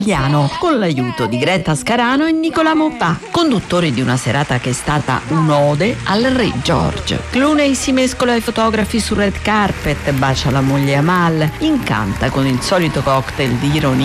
con l'aiuto di Greta Scarano e Nicola Mopà, conduttori di una serata che è stata un'ode al re George. Clooney si mescola ai fotografi sul red carpet, bacia la moglie Amal, incanta con il solito cocktail di ironia